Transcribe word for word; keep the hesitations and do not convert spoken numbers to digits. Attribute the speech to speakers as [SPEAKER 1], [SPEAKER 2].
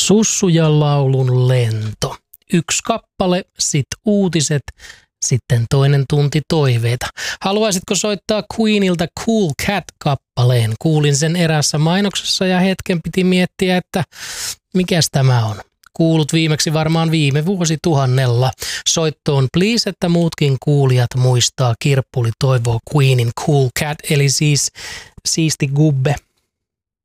[SPEAKER 1] Sussu ja laulun lento. Yksi kappale, sit uutiset, sitten toinen tunti toiveita. Haluaisitko soittaa Queenilta Cool Cat-kappaleen? Kuulin sen erässä mainoksessa ja hetken piti miettiä, että mikäs tämä on. Kuulut viimeksi varmaan viime vuosituhannella. Soittoon please, että muutkin kuulijat muistaa. Kirppuli toivoo Queenin Cool Cat, eli siis siisti gubbe.